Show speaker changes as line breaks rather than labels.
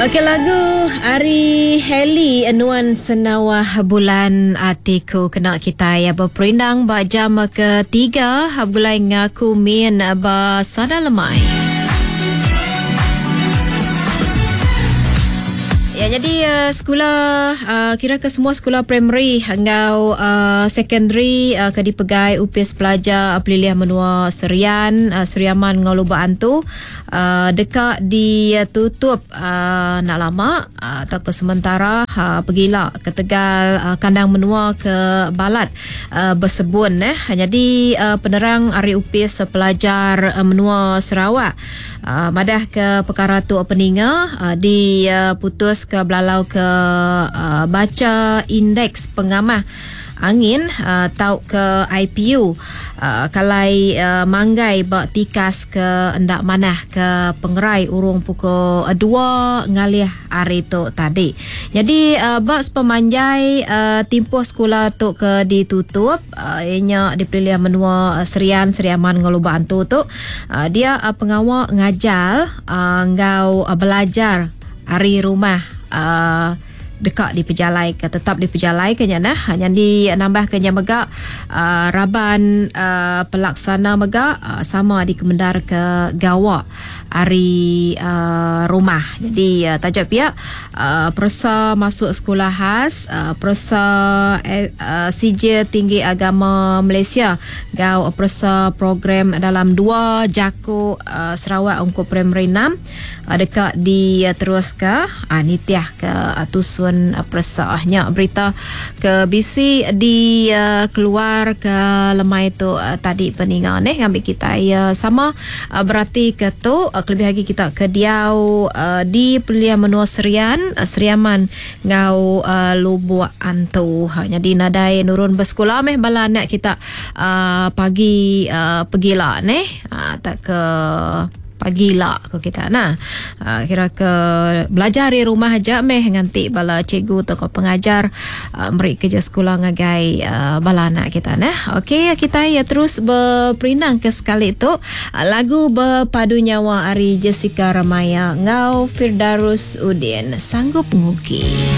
Okey, lagu Ari Heli Anuan Senawah Bulan Atiku kena kita ya berperindang ba jam ketiga bulan ngaku min ba sada lemai. Ya, jadi sekolah kira ke semua sekolah primary hingga secondary ke dipegai upis pelajar peliliah menua Seriaman Ngoluba Antu dekat ditutup nak lama atau ke sementara pergilah ke Tegal kandang menua ke Balat bersebun jadi penerang Ari Upis pelajar menua Sarawak madah ke perkara tu peninga diputus ke belalau ke baca indeks pengamah angin tau ke IPU kalai manggai bak tikas ke endak manah ke pengerai urung pukul 2 ngalih hari tu tadi. Jadi bak pemanjai timpuh sekolah tu ke ditutup ianya dipilih menua Seriaman Ngoluba Antu tu dia pengawal ngajal ngau belajar hari rumah dekat di pejalai ke tetap di pejalai kenya nah hanya dinambah kenya mega raban pelaksana mega sama di kemendar ke Gawak hari rumah. Jadi tajuk pihak persa masuk sekolah khas persa CJ Tinggi Agama Malaysia gau persa program dalam 2 Jaku Sarawak ungkup primary 6 dekat di terus ke nitiah ke tusun persahnya berita ke bisi di keluar ke lemai tu tadi peningan ngambil kita sama berarti ke tu lebih lagi kita ke diau di Peliliah Menua Seriaman ngau Lubuak Antu jadi nadai nurun bersekolah bala nak kita pagi pergilah tak ke pagilah ko kita kira ke belajar di rumah aja nganti bala cikgu atau pengajar beri kerja sekolah ngagai bala anak kita okey kita terus berperinang ke sekali tu lagu berpadu nyawa Ari Jessica Ramaya ngau Firdarus Udin Sanggup Nguki.